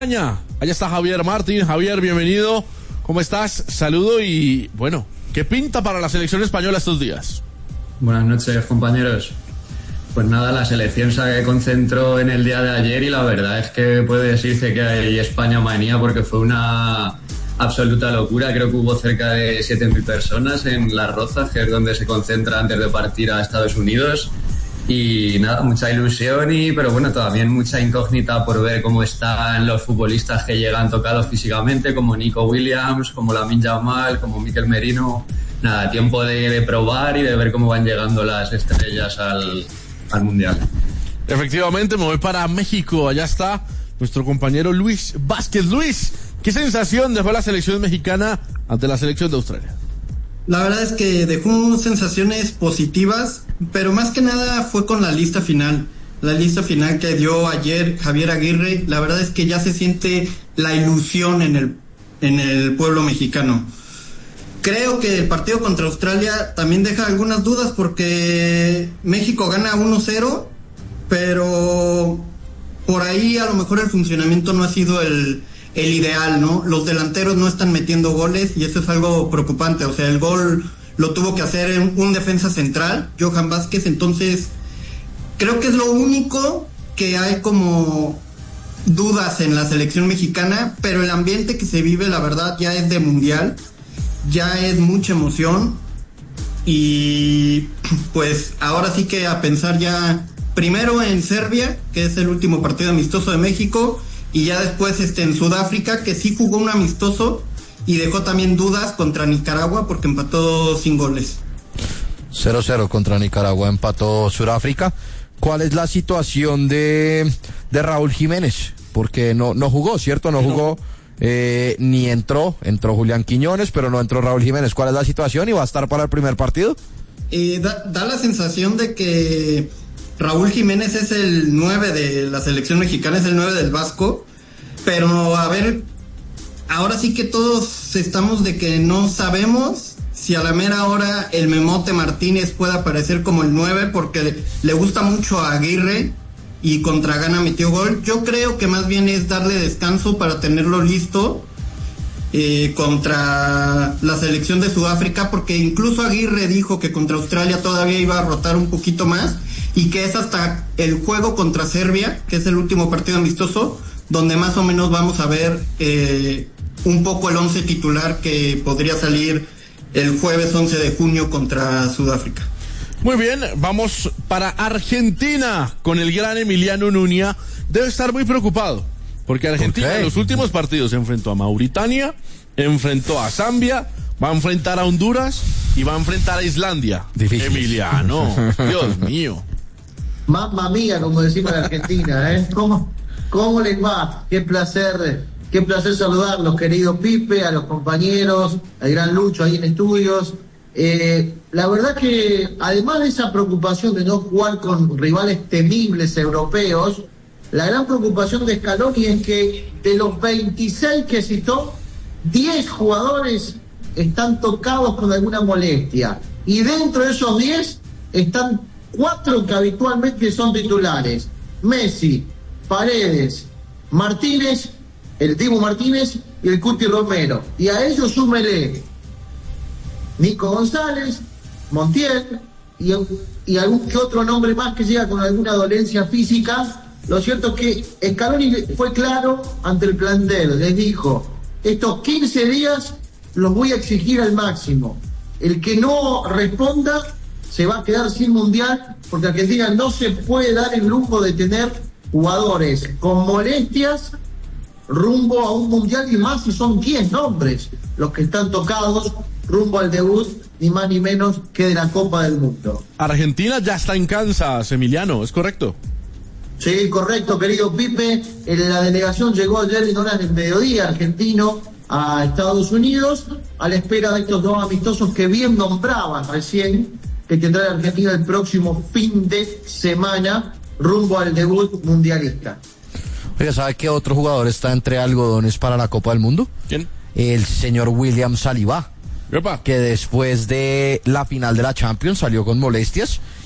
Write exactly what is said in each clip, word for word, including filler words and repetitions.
Allá está Javier Martín. Javier, bienvenido. ¿Cómo estás? Saludo y, bueno, ¿qué pinta para la selección española estos días? Buenas noches, compañeros. Pues nada, la selección se concentró en el día de ayer y la verdad es que puede decirse que hay España manía porque fue una absoluta locura. Creo que hubo cerca de siete mil personas en Las Rozas, que es donde se concentra antes de partir a Estados Unidos. Y nada, mucha ilusión, y pero bueno, también mucha incógnita por ver cómo están los futbolistas que llegan tocados físicamente, como Nico Williams, como Lamine Yamal, como Mikel Merino. Nada, tiempo de, de probar y de ver cómo van llegando las estrellas al, al Mundial. Efectivamente, me voy para México. Allá está nuestro compañero Luis Vázquez. Luis, ¿qué sensación dejó la selección mexicana ante la selección de Australia? La verdad es que dejó sensaciones positivas, pero más que nada fue con la lista final. La lista final que dio ayer Javier Aguirre, la verdad es que ya se siente la ilusión en el, en el pueblo mexicano. Creo que el partido contra Australia también deja algunas dudas porque México gana uno cero, pero por ahí a lo mejor el funcionamiento no ha sido el... el ideal, ¿no? Los delanteros no están metiendo goles y eso es algo preocupante. O sea, el gol lo tuvo que hacer un defensa central, Johan Vázquez. Entonces creo que es lo único que hay como dudas en la selección mexicana, pero el ambiente que se vive, la verdad, ya es de mundial, ya es mucha emoción y pues ahora sí que a pensar ya primero en Serbia, que es el último partido amistoso de México, y ya después este en Sudáfrica, que sí jugó un amistoso y dejó también dudas contra Nicaragua porque empató sin goles. cero cero contra Nicaragua, empató Sudáfrica. ¿Cuál es la situación de, de Raúl Jiménez? Porque no, no jugó, ¿cierto? No jugó, eh, ni entró, entró Julián Quiñones, pero no entró Raúl Jiménez. ¿Cuál es la situación y va a estar para el primer partido? Eh, da, da la sensación de que Raúl Jiménez es el nueve de la selección mexicana, es el nueve del Vasco, pero a ver, ahora sí que todos estamos de que no sabemos si a la mera hora el Memote Martínez puede aparecer como el nueve, porque le gusta mucho a Aguirre y contra Ghana metió gol. Yo creo que más bien es darle descanso para tenerlo listo eh, contra la selección de Sudáfrica, porque incluso Aguirre dijo que contra Australia todavía iba a rotar un poquito más, y que es hasta el juego contra Serbia, que es el último partido amistoso, donde más o menos vamos a ver eh, un poco el once titular que podría salir el jueves once de junio contra Sudáfrica. Muy bien, vamos para Argentina con el gran Emiliano Nuña. Debe estar muy preocupado, porque Argentina ¿Por qué? en los últimos partidos se enfrentó a Mauritania, enfrentó a Zambia, va a enfrentar a Honduras y va a enfrentar a Islandia. Difícil. Emiliano, Dios mío. Mamma mía, como decimos en Argentina, ¿eh? ¿Cómo, cómo les va? Qué placer, qué placer saludarlos, querido Pipe, a los compañeros, al gran Lucho ahí en estudios. Eh, la verdad que, además de esa preocupación de no jugar con rivales temibles europeos, la gran preocupación de Scaloni es que de los veintiséis que citó, diez jugadores están tocados con alguna molestia. Y dentro de esos diez están cuatro que habitualmente son titulares: Messi, Paredes, Martínez, el Dibu Martínez y el Cuti Romero. Y a ellos súmele Nico González, Montiel y, y algún que otro nombre más que llega con alguna dolencia física. Lo cierto es que Scaloni fue claro ante el plantel, les dijo: estos quince días los voy a exigir al máximo. El que no responda se va a quedar sin mundial, porque Argentina no se puede dar el lujo de tener jugadores con molestias rumbo a un mundial, y más si son diez nombres los que están tocados rumbo al debut, ni más ni menos que de la Copa del Mundo. Argentina ya está en Kansas, Emiliano, ¿es correcto? Sí, correcto, querido Pipe. La delegación llegó ayer en horas del mediodía argentino a Estados Unidos, a la espera de estos dos amistosos que bien nombraban recién, que tendrá la Argentina el próximo fin de semana rumbo al debut mundialista. Oiga, ¿sabe qué otro jugador está entre algodones para la Copa del Mundo? ¿Quién? El señor William Saliba, Epa. que después de la final de la Champions salió con molestias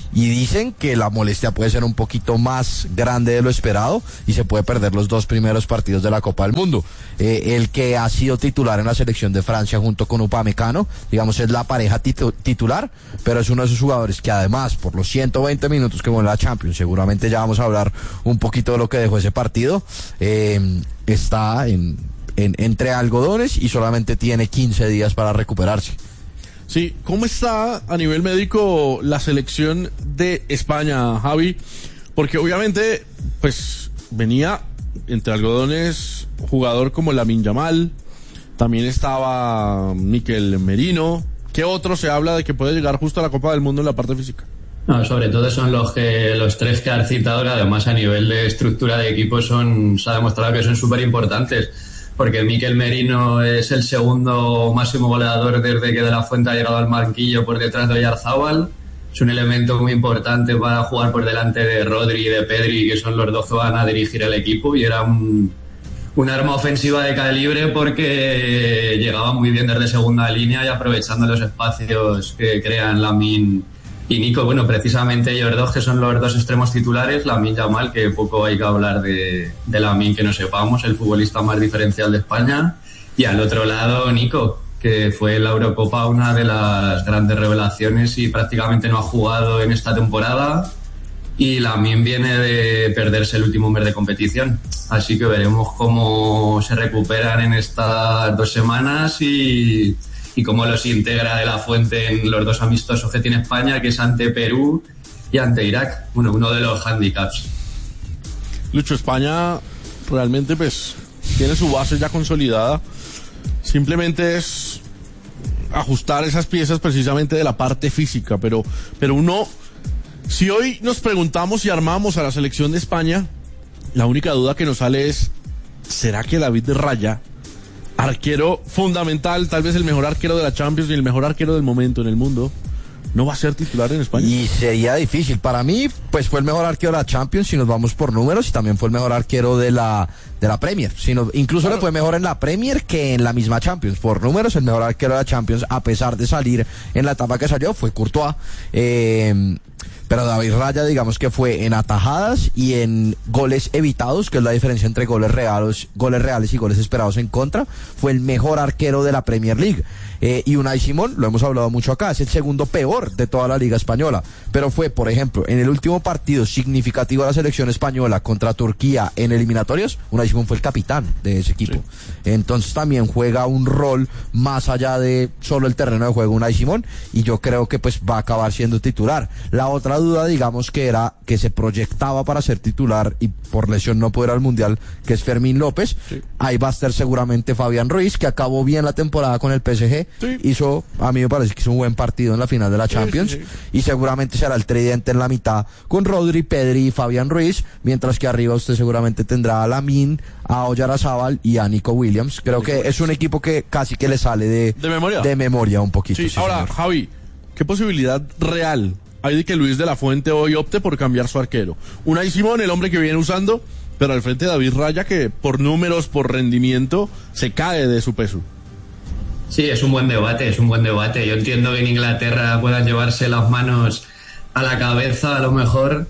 y dicen que la molestia puede ser un poquito más grande de lo esperado y se puede perder los dos primeros partidos de la Copa del Mundo. Eh, el que ha sido titular en la selección de Francia junto con Upamecano, digamos, es la pareja titu- titular, pero es uno de esos jugadores que además por los ciento veinte minutos que jugó en la Champions, seguramente ya vamos a hablar un poquito de lo que dejó ese partido, eh, está en, en entre algodones y solamente tiene quince días para recuperarse. Sí, ¿cómo está a nivel médico la selección de España, Javi? Porque obviamente, pues, venía entre algodones jugador como Lamine Yamal, también estaba Mikel Merino. ¿Qué otro se habla de que puede llegar justo a la Copa del Mundo en la parte física? No, sobre todo son los que los tres que has citado, que además a nivel de estructura de equipo son, se ha demostrado que son súper importantes. Porque Mikel Merino es el segundo máximo goleador desde que De La Fuente ha llegado al banquillo por detrás de Oyarzábal. Es un elemento muy importante para jugar por delante de Rodri y de Pedri, que son los dos que van a dirigir el equipo, y era un, un arma ofensiva de calibre porque llegaba muy bien desde segunda línea y aprovechando los espacios que crean Lamine y Nico. Bueno, precisamente ellos dos, que son los dos extremos titulares, Lamine Yamal, que poco hay que hablar de, de Lamine que no sepamos, el futbolista más diferencial de España, y al otro lado Nico, que fue en la Eurocopa una de las grandes revelaciones y prácticamente no ha jugado en esta temporada, y Lamine viene de perderse el último mes de competición, así que veremos cómo se recuperan en estas dos semanas y y cómo los integra De La Fuente en los dos amistosos que tiene España, que es ante Perú y ante Irak. Bueno, uno de los handicaps. Lucho, España realmente pues tiene su base ya consolidada. Simplemente es ajustar esas piezas precisamente de la parte física, pero, pero uno, si hoy nos preguntamos y armamos a la selección de España, la única duda que nos sale es, ¿será que David Raya, arquero fundamental, tal vez el mejor arquero de la Champions y el mejor arquero del momento en el mundo, no va a ser titular en España? Y sería difícil. Para mí, pues fue el mejor arquero de la Champions si nos vamos por números, y también fue el mejor arquero de la de la Premier. Si no, incluso claro, le fue mejor en la Premier que en la misma Champions. Por números, el mejor arquero de la Champions, a pesar de salir en la etapa que salió, fue Courtois. Eh... Pero David Raya, digamos que fue en atajadas y en goles evitados, que es la diferencia entre goles reales, goles reales y goles esperados en contra, fue el mejor arquero de la Premier League. Eh, y Unai Simón, lo hemos hablado mucho acá, es el segundo peor de toda la Liga Española. Pero fue, por ejemplo, en el último partido significativo de la selección española contra Turquía en eliminatorios, Unai Simón fue el capitán de ese equipo. Sí. Entonces también juega un rol más allá de solo el terreno de juego Unai Simón, y yo creo que pues va a acabar siendo titular. La otra duda, digamos, que era que se proyectaba para ser titular y por lesión no pudo ir al Mundial, que es Fermín López. Sí. Ahí va a estar seguramente Fabián Ruiz, que acabó bien la temporada con el P S G. Sí. Hizo, a mí me parece que hizo un buen partido en la final de la Champions, sí, sí, sí. Y seguramente será el tridente en la mitad con Rodri, Pedri y Fabián Ruiz, mientras que arriba usted seguramente tendrá a Lamine, a Oyarzábal y a Nico Williams. Creo que es un equipo que casi que le sale de, de memoria, de memoria un poquito. Sí, sí, ahora, señor. Javi, ¿qué posibilidad real hay de que Luis de la Fuente hoy opte por cambiar su arquero? Unai Simón, el hombre que viene usando, pero al frente de David Raya, que por números, por rendimiento, se cae de su peso. Sí, es un buen debate, es un buen debate. Yo entiendo que en Inglaterra puedan llevarse las manos a la cabeza a lo mejor,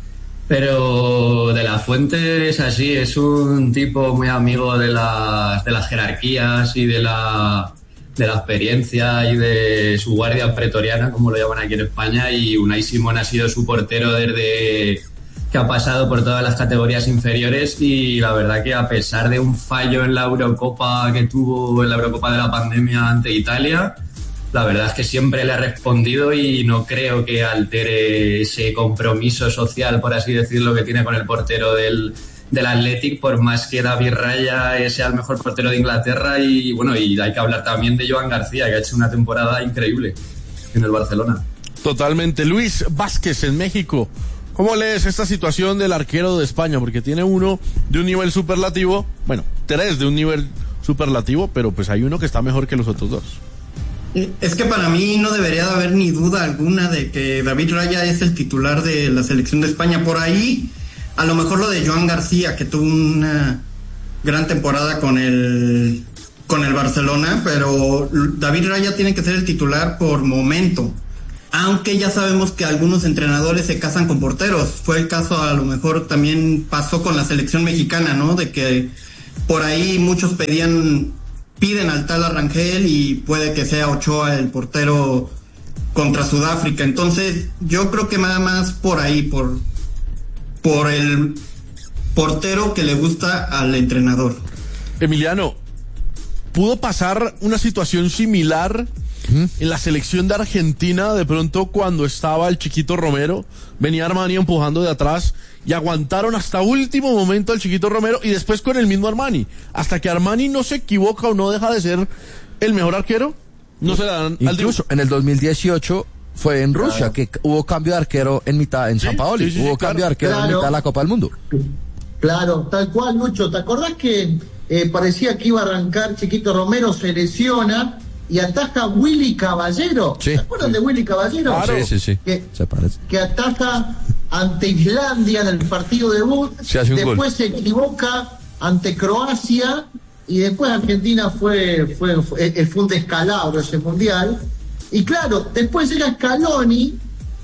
pero De La Fuente es así, es un tipo muy amigo de las, de las jerarquías y de la, de la experiencia y de su guardia pretoriana, como lo llaman aquí en España, y Unai Simón ha sido su portero desde que ha pasado por todas las categorías inferiores, y la verdad que a pesar de un fallo en la Eurocopa que tuvo, en la Eurocopa de la pandemia ante Italia, la verdad es que siempre le ha respondido y no creo que altere ese compromiso social, por así decirlo, que tiene con el portero del, del Athletic, por más que David Raya sea el mejor portero de Inglaterra. Y bueno, y hay que hablar también de Joan García, que ha hecho una temporada increíble en el Barcelona. Totalmente. Luis Vázquez en México, ¿cómo lees esta situación del arquero de España? Porque tiene uno de un nivel superlativo, bueno, tres de un nivel superlativo, pero pues hay uno que está mejor que los otros dos. Es que para mí no debería de haber ni duda alguna de que David Raya es el titular de la selección de España. Por ahí, a lo mejor lo de Joan García, que tuvo una gran temporada con el, con el Barcelona, pero David Raya tiene que ser el titular por momento. aunque ya sabemos que algunos entrenadores se casan con porteros. Fue el caso, a lo mejor también pasó con la selección mexicana, ¿no? De que por ahí muchos pedían, piden al Tala Rangel y puede que sea Ochoa el portero contra Sudáfrica. Entonces yo creo que nada más por ahí, por, por el portero que le gusta al entrenador. Emiliano, ¿pudo pasar una situación similar en la selección de Argentina de pronto cuando estaba el Chiquito Romero? Venía Armani empujando de atrás y aguantaron hasta último momento al Chiquito Romero y después con el mismo Armani, hasta que Armani no se equivoca o no deja de ser el mejor arquero, no se la dan al Incluso en el dos mil dieciocho fue en Rusia, claro, que hubo cambio de arquero en mitad, en sí, San Paoli, sí, sí, hubo sí, cambio claro, de arquero claro. en mitad de la Copa del Mundo. Claro, tal cual, Lucho. ¿Te acordás que eh, parecía que iba a arrancar Chiquito Romero, se lesiona y ataja Willy Caballero? Sí. ¿Se acuerdan sí. de Willy Caballero? Claro. Sí, sí, sí. Que, se parece. que ataja ante Islandia en el partido debut, se hace un después gol. Se equivoca ante Croacia y después Argentina fue, fue, fue, fue un descalabro ese mundial. Y claro, después llega Scaloni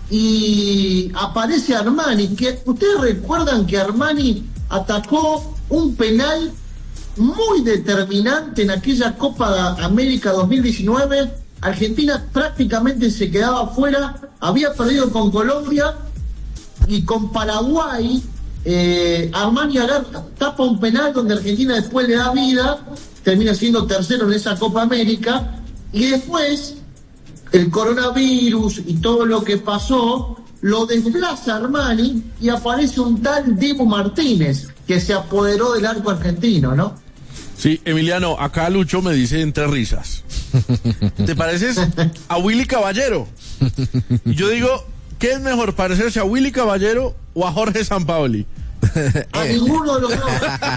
y aparece Armani, que ustedes recuerdan que Armani atacó un penal muy determinante en aquella Copa de América dos mil diecinueve. Argentina prácticamente se quedaba fuera, había perdido con Colombia y con Paraguay. eh, Armani agarra, tapa un penal donde Argentina después le da vida, termina siendo tercero en esa Copa América, y después el coronavirus y todo lo que pasó lo desplaza Armani y aparece un tal Dibu Martínez que se apoderó del arco argentino, ¿no? Sí, Emiliano, acá Lucho me dice entre risas, ¿te pareces a Willy Caballero? Y yo digo, ¿qué es mejor, parecerse a Willy Caballero o a Jorge Sampaoli? A ninguno de los dos.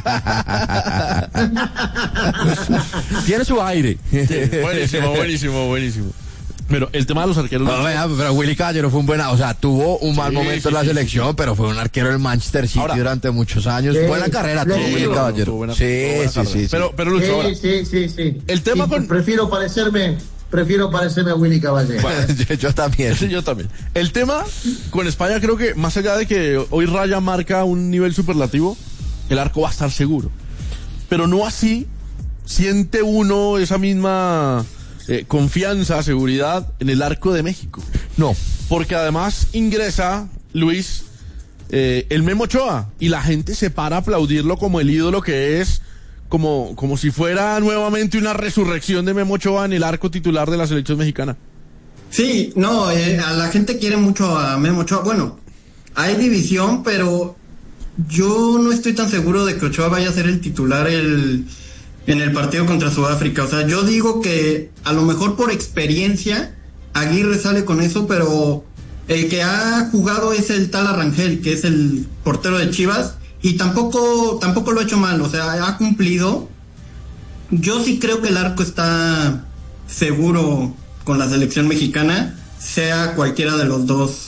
Tiene su aire. Sí, buenísimo, buenísimo, buenísimo. Pero el tema de los arqueros... No, vea, pero Willy Caballero fue un buen... O sea, tuvo un mal sí, momento sí, en la sí, selección, sí, sí. pero fue un arquero del Manchester City ahora, durante muchos años. Sí, buena carrera tuvo Willy Caballero. Tuvo buena, sí, tuvo buena sí, sí, sí. Pero, pero Lucho, sí, ahora, sí, sí, sí. El tema sí, con... Prefiero parecerme... Prefiero parecerme a Willy Caballero. Bueno, yo, yo también. Sí, yo también. El tema con España, creo que más allá de que hoy Raya marca un nivel superlativo, el arco va a estar seguro. Pero no así siente uno esa misma... Eh, confianza, seguridad en el arco de México. No. Porque además ingresa, Luis, eh, el Memo Ochoa, y la gente se para a aplaudirlo como el ídolo que es, como, como si fuera nuevamente una resurrección de Memo Ochoa en el arco titular de la selección mexicana. Sí, no, eh, a la gente quiere mucho a Memo Ochoa. Bueno, hay división, pero yo no estoy tan seguro de que Ochoa vaya a ser el titular el... en el partido contra Sudáfrica. O sea, yo digo que a lo mejor por experiencia Aguirre sale con eso, pero el que ha jugado es el Tala Rangel, que es el portero de Chivas, y tampoco tampoco lo ha hecho mal, o sea, ha cumplido. Yo sí creo que el arco está seguro con la selección mexicana, sea cualquiera de los dos.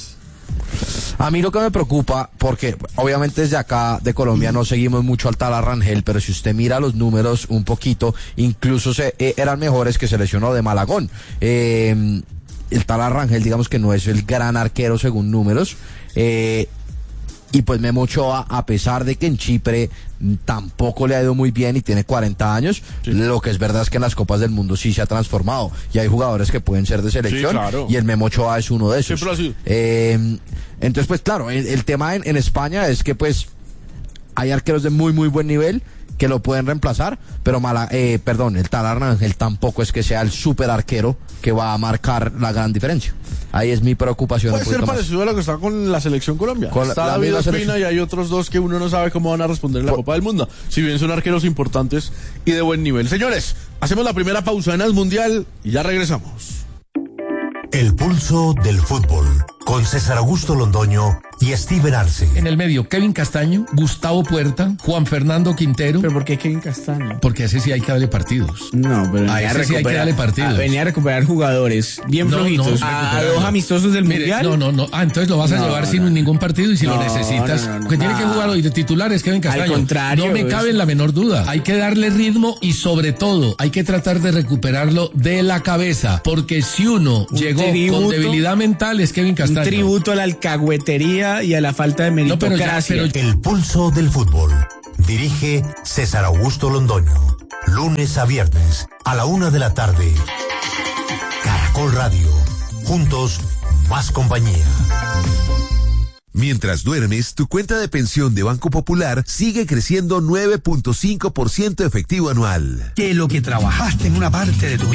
A mí lo que me preocupa, porque obviamente desde acá de Colombia no seguimos mucho al Tala Rangel, pero si usted mira los números un poquito, incluso se, eh, eran mejores que se lesionó de Malagón. Eh, el Tala Rangel, digamos que no es el gran arquero según números, eh, y pues Memo Ochoa, a pesar de que en Chipre tampoco le ha ido muy bien y tiene cuarenta años, sí, lo que es verdad es que en las Copas del Mundo sí se ha transformado y hay jugadores que pueden ser de selección, sí, claro, y el Memo Ochoa es uno de esos. Eh, entonces pues claro, el, el tema en, en España es que pues hay arqueros de muy muy buen nivel que lo pueden reemplazar, pero mala, eh, perdón, el Tala Rangel tampoco es que sea el super arquero que va a marcar la gran diferencia. Ahí es mi preocupación. Puede ser parecido a lo que está con la selección Colombia. Con está la, David la Ospina y hay otros dos que uno no sabe cómo van a responder en la Copa del Mundo. Si bien son arqueros importantes y de buen nivel. Señores, hacemos la primera pausa en el Mundial y ya regresamos. El pulso del fútbol con César Augusto Londoño y Steven Arce. En el medio, Kevin Castaño, Gustavo Puerta, Juan Fernando Quintero. ¿Pero por qué Kevin Castaño? Porque a ese sí hay que darle partidos. No, pero a ese sí hay que darle partidos. A, venía a recuperar jugadores bien no, flojitos. No, a, a dos amistosos del Mire, Mundial. No, no, no. Ah, entonces lo vas a no, llevar no. sin ningún partido y si no, lo necesitas. No, no, no, que no. tiene que jugar hoy de titular es Kevin Castaño. Al contrario. No me cabe en la menor duda. Hay que darle ritmo y sobre todo hay que tratar de recuperarlo de la cabeza. Porque si uno un llegó tributo, con debilidad mental es Kevin Castaño. Un tributo a la alcahuetería y a la falta de meritocracia. No, pero ya, pero... El pulso del fútbol. Dirige César Augusto Londoño. Lunes a viernes a la una de la tarde. Caracol Radio. Juntos, más compañía. Mientras duermes, tu cuenta de pensión de Banco Popular sigue creciendo nueve punto cinco por ciento efectivo anual. Que lo que trabajaste en una parte de tu vida